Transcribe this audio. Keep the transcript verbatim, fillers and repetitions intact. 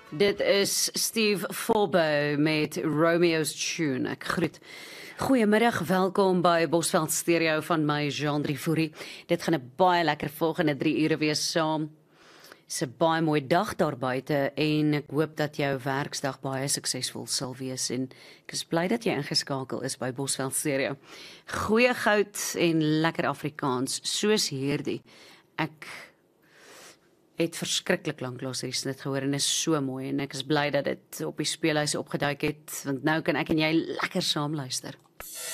Dit is Steve Forbo met Romeo's Tune. Ek groet. Goeiemiddag, welkom by Bosveld Stereo van my Jean Drievoerie. Dit gaan 'n baie lekker volgende drie ure wees saam. Dis 'n baie mooi dag daar buite en ek hoop dat jou werksdag baie suksesvol sal wees en ek is bly dat jy ingeskakel is by Bosveld Stereo. Goeie goud en lekker Afrikaans soos hierdie. Ek het verskriklik lank laas hierdie snit gehoor en is so mooi en ek is bly dat dit op die speelhuis opgeduik het, want nou kan ek en jy lekker saam luister.